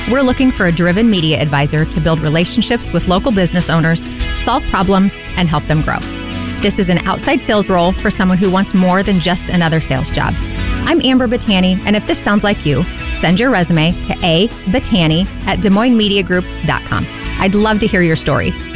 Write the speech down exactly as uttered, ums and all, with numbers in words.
We're looking for a driven media advisor to build relationships with local business owners, solve problems, and help them grow. This is an outside sales role for someone who wants more than just another sales job. I'm Amber Battani, and if this sounds like you, send your resume to a battani at des moines media group dot com. I'd love to hear your story.